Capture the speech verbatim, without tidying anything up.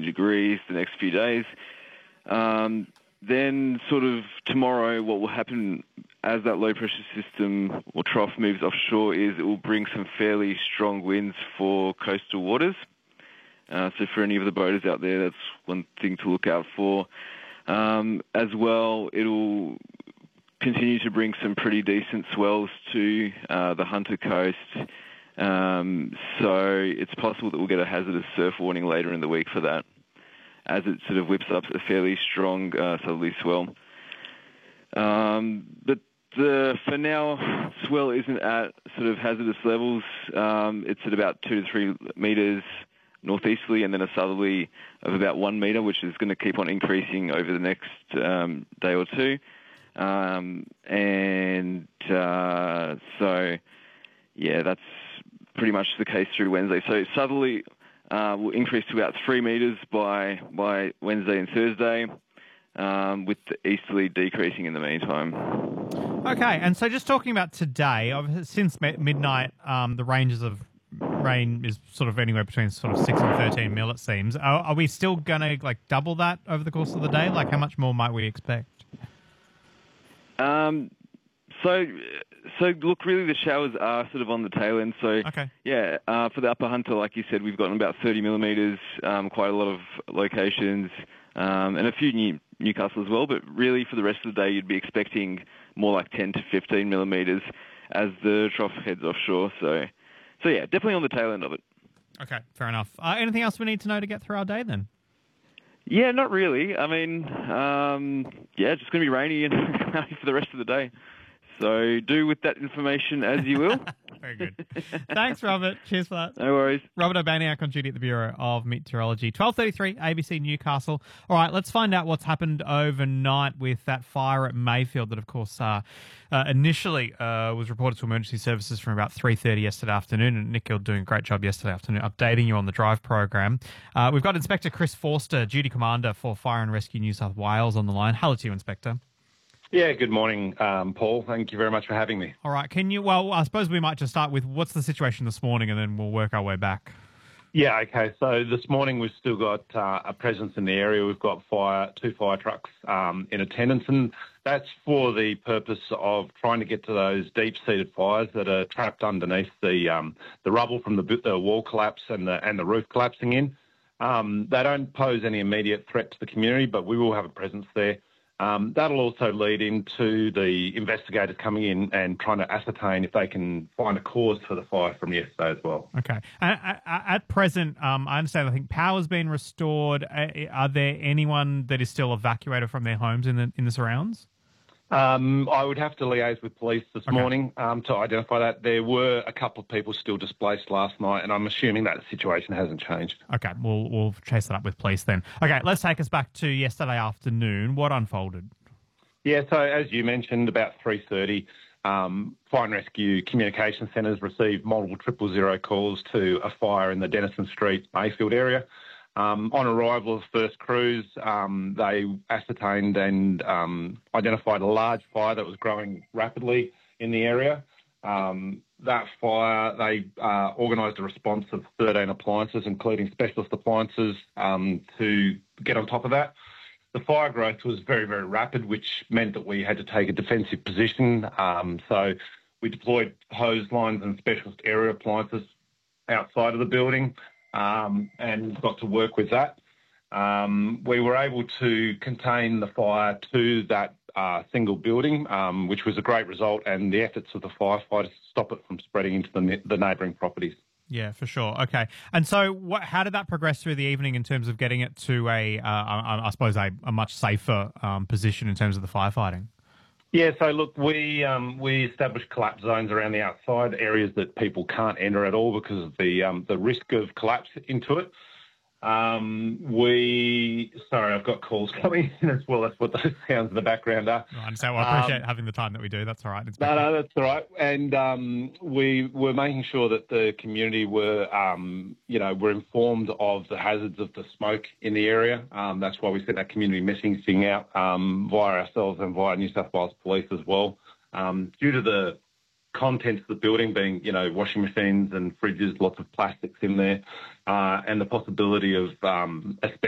degrees the next few days. Um, then sort of tomorrow, what will happen as that low pressure system or trough moves offshore is it will bring some fairly strong winds for coastal waters. Uh, so for any of the boaters out there, that's one thing to look out for. Um, as well, it'll continue to bring some pretty decent swells to uh, the Hunter Coast. Um, so it's possible that we'll get a hazardous surf warning later in the week for that, as it sort of whips up a fairly strong uh, southerly swell. Um, but the, for now, swell isn't at sort of hazardous levels. Um, it's at about two to three metres northeasterly, and then a southerly of about one metre, which is going to keep on increasing over the next um, day or two. Um, and uh, so, yeah, that's pretty much the case through Wednesday. So southerly uh, will increase to about three metres by by Wednesday and Thursday, um, with the easterly decreasing in the meantime. Okay, and so just talking about today, since midnight, um, the ranges of rain is sort of anywhere between sort of six and thirteen mil, it seems. Are, are we still going to like double that over the course of the day? Like, how much more might we expect? Um, so, so look, really the showers are sort of on the tail end. So, okay. yeah, uh, for the Upper Hunter, like you said, we've gotten about thirty millimetres, um, quite a lot of locations, um, and a few new Newcastle as well. But really, for the rest of the day, you'd be expecting more like ten to fifteen millimetres as the trough heads offshore. So, so yeah, definitely on the tail end of it. Okay, fair enough. Uh, anything else we need to know to get through our day then? Yeah, not really. I mean, um, yeah, it's just going to be rainy and for the rest of the day. So do with that information as you will. Very good. Thanks, Robert. Cheers for that. No worries. Robert Urbaniak on duty at the Bureau of Meteorology. twelve thirty-three, A B C Newcastle. All right, let's find out what's happened overnight with that fire at Mayfield that, of course, uh, uh, initially uh, was reported to emergency services from about three thirty yesterday afternoon. And Nick Gill doing a great job yesterday afternoon updating you on the Drive program. Uh, we've got Inspector Chris Forster, Duty Commander for Fire and Rescue New South Wales, on the line. Hello to you, Inspector. Yeah, good morning, um, Paul. Thank you very much for having me. All right. Can you, well, I suppose we might just start with what's the situation this morning and then we'll work our way back. Yeah, okay. So this morning we've still got uh, a presence in the area. We've got fire, two fire trucks um, in attendance, and that's for the purpose of trying to get to those deep-seated fires that are trapped underneath the um, the rubble from the, the wall collapse and the, and the roof collapsing in. Um, they don't pose any immediate threat to the community, but we will have a presence there. Um, that'll also lead into the investigators coming in and trying to ascertain if they can find a cause for the fire from yesterday as well. Okay. At, at present, um, I understand, I think power's been restored. Are there anyone that is still evacuated from their homes in the in the surrounds? Um, I would have to liaise with police this okay. morning um, to identify that. There were a couple of people still displaced last night, and I'm assuming that the situation hasn't changed. Okay, we'll we'll chase that up with police then. Okay, let's take us back to yesterday afternoon. What unfolded? Yeah, so as you mentioned, about three thirty, um, Fire and Rescue Communication Centres received multiple triple zero calls to a fire in the Denison Street Mayfield area. Um, on arrival of first crews, um, they ascertained and um, identified a large fire that was growing rapidly in the area. Um, that fire, they uh, organised a response of thirteen appliances, including specialist appliances, um, to get on top of that. The fire growth was very, very rapid, which meant that we had to take a defensive position. Um, so we deployed hose lines and specialist area appliances outside of the building. Um, and got to work with that. Um, we were able to contain the fire to that uh, single building, um, which was a great result, and the efforts of the firefighters to stop it from spreading into the, the neighbouring properties. Yeah, for sure. Okay. And so what, how did that progress through the evening in terms of getting it to a, uh, I, I suppose, a, a much safer um, position in terms of the firefighting? Yeah, so look, we um, we established collapse zones around the outside, areas that people can't enter at all because of the um, the risk of collapse into it. Um, we, sorry, I've got calls coming in as well. That's what those sounds in the background are. I understand. Well, I appreciate um, having the time that we do. That's all right. It's no, no, that's all right. And um, we were making sure that the community were, um, you know, were informed of the hazards of the smoke in the area. Um, that's why we sent that community messaging out um, via ourselves and via New South Wales Police as well. Um, due to the contents of the building being, you know, washing machines and fridges, lots of plastics in there, uh, and the possibility of um,